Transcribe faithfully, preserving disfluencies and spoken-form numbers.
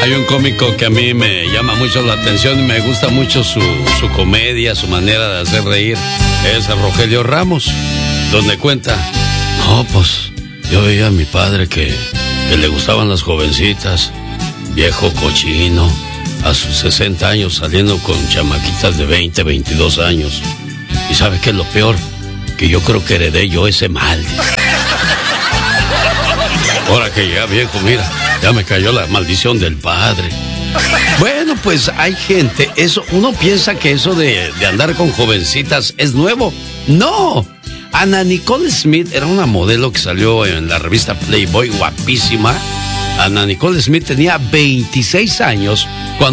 Hay un cómico que a mí me llama mucho la atención y me gusta mucho su, su comedia, su manera de hacer reír. Es Rogelio Ramos, donde cuenta, no, pues yo veía a mi padre que, que le gustaban las jovencitas, viejo cochino, a sus sesenta años saliendo con chamaquitas de veinte, veintidós años. ¿Y sabe qué es lo peor? Que yo creo que heredé yo ese mal. Ahora que ya viejo, mira, ya me cayó la maldición del padre. Bueno, pues hay gente, eso, uno piensa que eso de, de andar con jovencitas es nuevo. ¡No! Ana Nicole Smith era una modelo que salió en la revista Playboy, guapísima. Ana Nicole Smith tenía veintiséis años cuando